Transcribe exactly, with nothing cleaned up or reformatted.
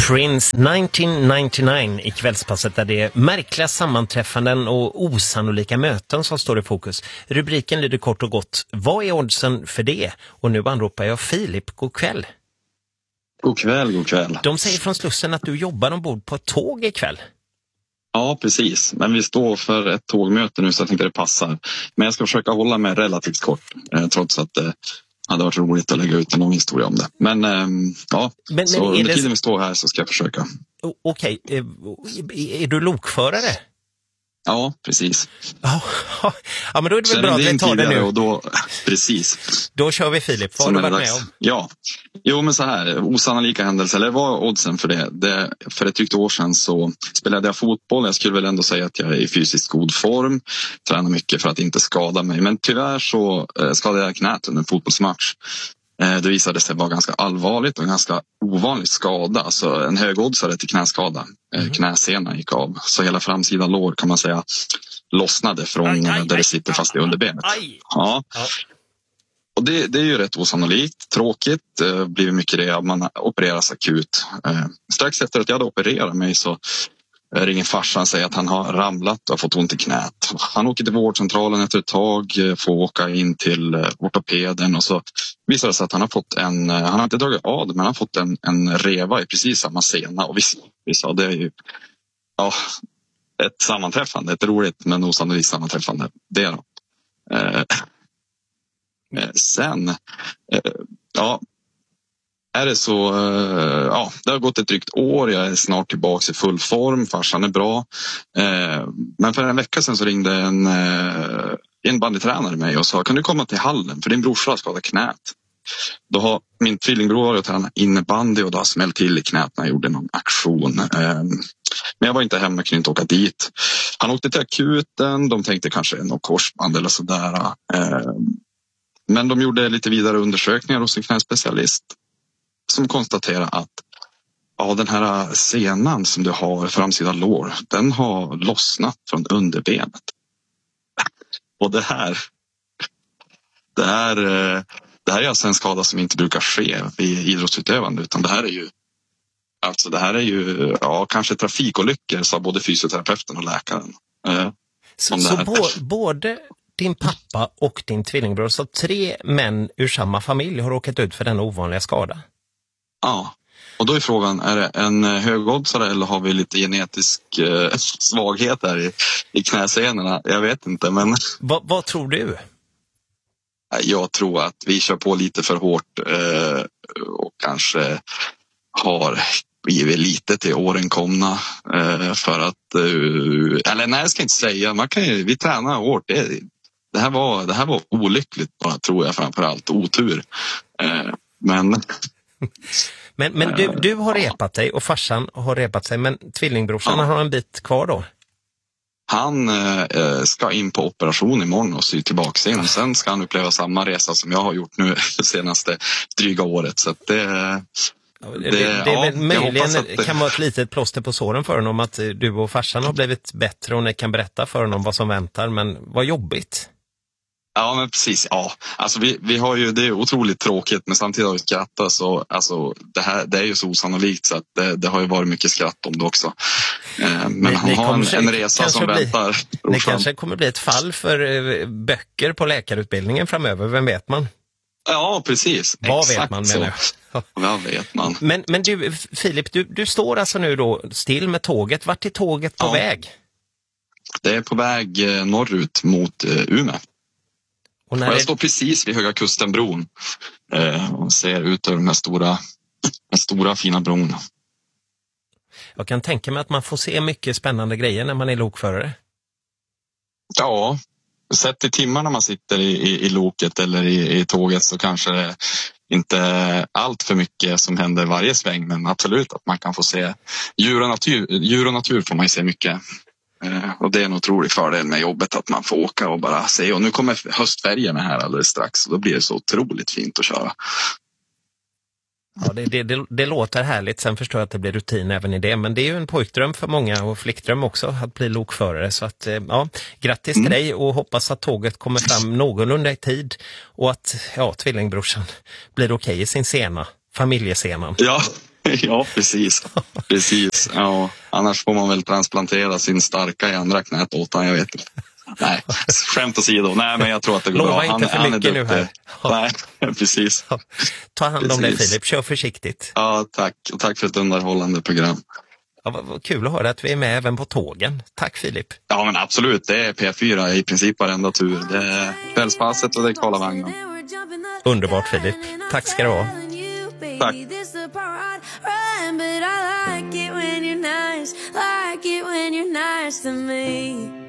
Prince nittonhundranittionio i kvällspasset där det är märkliga sammanträffanden och osannolika möten som står i fokus. Rubriken lyder kort och gott: vad är oddsen för det? Och nu anropar jag Filip. God kväll. God kväll, god kväll. De säger från Slussen att du jobbar ombord på ett tåg ikväll. Ja, precis. Men vi står för ett tågmöte nu så jag tänkte det passar. Men jag ska försöka hålla mig relativt kort, eh, trots att det eh, hade varit roligt att lägga ut någon historia om det. Men eh, ja, men, så men under det... tiden vi står här så ska jag försöka. Okej, okay. Är du lokförare? Ja, precis. Ja, ja, men då är det väl bra att vi tar det nu. Och då, precis. Då kör vi, Filip. Vad har du varit med om? Ja, jo men så här, osannolika händelser, eller vad är oddsen för det? det? För ett drygt år sedan så spelade jag fotboll. Jag skulle väl ändå säga att jag är i fysiskt god form. Tränar mycket för att inte skada mig. Men tyvärr så eh, skadade jag knät under en fotbollsmatch. Eh, det visade sig vara ganska allvarligt och en ganska ovanlig skada. Alltså en högoddsare till knäskada. Mm. Knäsenan gick av. Så hela framsida lår kan man säga lossnade från aj, aj, där det sitter aj, fast i underbenet. Aj. Ja. Ja. Och det, det är ju rätt osannolikt, tråkigt. Det blir mycket det att man opereras akut. Eh, strax efter att jag hade opererat mig så ringer farsan och säger att han har ramlat och har fått ont i knät. Han åker till vårdcentralen efter ett tag, får åka in till ortopeden och så visar det sig att han har fått en, han har inte dragit av det, men han har fått en, en reva i precis samma sena. Och vi, vi sa det är ju ja, ett sammanträffande, ett roligt men osannolikt sammanträffande. Det då. Eh, sen, eh, ja, är det så, ja, det har gått ett drygt år, jag är snart tillbaka i full form, farsan är bra. Eh, men för en vecka sedan så ringde en, en bandytränare mig och sa, kan du komma till hallen för din brorsa har skadat knät. Då har min tvillingbror varit och tränat innebandy och då har smält till i knät när jag gjorde någon aktion. Eh, men jag var inte hemma, kunde inte åka dit. Han åkte till akuten, de tänkte kanske någon korsband eller sådär. Eh, men de gjorde lite vidare undersökningar hos en knäspecialist som konstaterar att ja, den här senan som du har framsida lår, den har lossnat från underbenet. Och det här det här, det här är alltså en skada som inte brukar ske vid idrottsutövande, utan det här är ju alltså det här är ju ja, kanske trafikolyckor, sa både fysioterapeuten och läkaren. Eh, så så bo, både din pappa och din tvillingbror, så tre män ur samma familj har råkat ut för denna ovanliga skada? Ja, och då är frågan, är det en högoddsare eller har vi lite genetisk eh, svaghet här i, i knäsenorna? Jag vet inte, men... Va, vad tror du? Jag tror att vi kör på lite för hårt eh, och kanske har blivit lite till åren komna eh, för att... Eh, eller nej, jag ska inte säga. Man kan ju, vi tränar hårt. Det, det, här var, det här var olyckligt bara, tror jag, framförallt. Otur. Eh, men... Men, men du, du har repat dig och farsan har repat sig, men tvillingbrorsan ja. har en bit kvar då? Han eh, ska in på operation imorgon och sy tillbaka sen. Sen ska han uppleva samma resa som jag har gjort nu det senaste dryga året. Så att det, det, det, det är ja, väl möjligen det kan vara ett litet plåster på såren för honom att du och farsan har blivit bättre och ni kan berätta för honom vad som väntar. Men vad jobbigt. Ja, men precis. Ja, alltså vi, vi har ju, det är otroligt tråkigt, men samtidigt har vi skrattat så, alltså det här, det är ju så osannolikt så att det, det har ju varit mycket skratt om det också. Eh, men ni, han ni har en, en resa som bli, väntar. Det kanske kommer bli ett fall för eh, böcker på läkarutbildningen framöver, vem vet man? Ja, precis. Vad Exakt vet man, menar jag? Vad vet man? Men, men du, Filip, du, du står alltså nu då still med tåget. Vart är tåget på ja. väg? Det är på väg eh, norrut mot eh, Umeå. Och när och jag det... står precis vid Höga Kustenbron eh, och ser ut över den här stora, den stora fina bron. Jag kan tänka mig att man får se mycket spännande grejer när man är lokförare. Ja, sett i timmarna man sitter i, i, i loket eller i, i tåget så kanske det inte allt för mycket som händer varje sväng, men absolut att man kan få se djur och natur, djur och natur får man ju se mycket. Och det är en otrolig fördel med jobbet att man får åka och bara se. Och nu kommer höstfärgerna här alldeles strax. Och då blir det så otroligt fint att köra. Ja, det, det, det, det låter härligt. Sen förstår jag att det blir rutin även i det. Men det är ju en pojkdröm för många och flickdröm också att bli lokförare. Så att, ja, grattis mm. till dig och hoppas att tåget kommer fram någorlunda i tid. Och att, ja, tvillingbrorsan blir okej i sin sena, familjesenan. Ja. Ja, precis. Precis. Ja, annars får man väl transplantera sin starka i andra knät åt han, jag vet inte. Nej, skämt åsido. Nej, men jag tror att det går Lova bra. Lova inte för mycket nu här. Nej, precis. Ja. Ta hand om dig, Filip. Kör försiktigt. Ja, tack. Och tack för ett underhållande program. Ja, vad, vad kul att höra att vi är med även på tågen. Tack, Filip. Ja, men absolut. Det är P fyra i princip varenda tur. Det är kvällspasset och det är Karlavagnen. Underbart, Filip. Tack ska du ha. Tack. But I like it when you're nice, like it when you're nice to me.